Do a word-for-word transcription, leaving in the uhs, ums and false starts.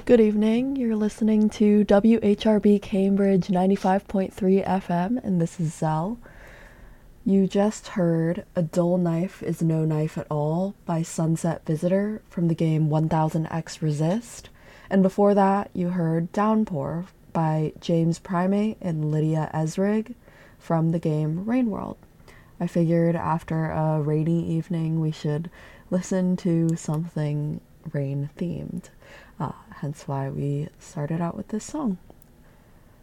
Good evening. You're listening to W H R B Cambridge ninety-five point three F M, and this is Zell. You just heard A Dull Knife is No Knife at All by Sunset Visitor from the game one thousand X Resist. And before that, you heard Downpour by James Primate and Lydia Esrig from the game Rainworld. I figured after a rainy evening we should listen to something rain-themed. Uh, hence why we started out with this song.